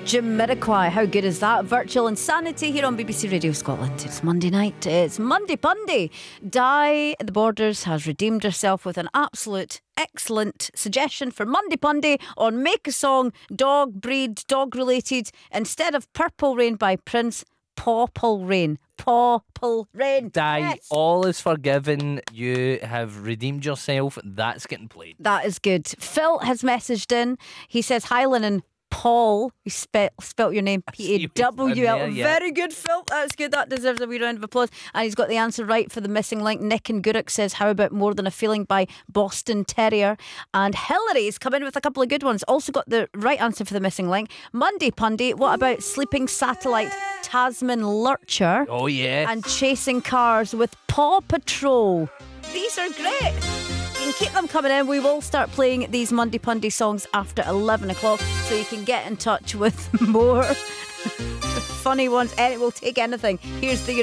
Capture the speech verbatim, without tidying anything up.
Jamiroquai, how good is that? Virtual Insanity here on B B C Radio Scotland. It's Monday night, it's Monday Punday. Di at the Borders has redeemed herself with an absolute excellent suggestion for Monday Punday on Make a Song, dog breed, dog related. Instead of Purple Rain by Prince, Pawple Rain. Pawple Rain. Di, yes. All is forgiven. You have redeemed yourself. That's getting played. That is good. Phil has messaged in. He says, hi Lennon. Paul, you spe- spelt your name P A W L. Yeah. Very good, Phil. That's good. That deserves a wee round of applause. And he's got the answer right for the missing link. Nick and Guruk says, how about More Than a Feeling by Boston Terrier? And Hillary's come in with a couple of good ones. Also got the right answer for the missing link. Monday Punday, what about Sleeping Satellite, Tasman Lurcher? Oh, yeah. And Chasing Cars with Paw Patrol. These are great. You can keep them coming in. We will start playing these Monday Punday songs after eleven o'clock, so you can get in touch with more funny ones. And it will take anything. Here's the